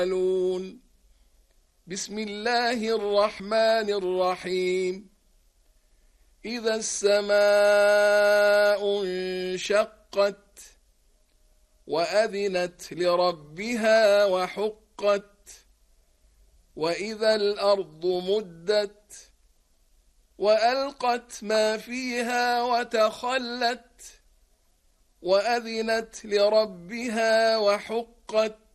بسم الله الرحمن الرحيم إذا السماء انشقت وأذنت لربها وحقت وإذا الأرض مدت وألقت ما فيها وتخلت وأذنت لربها وحقت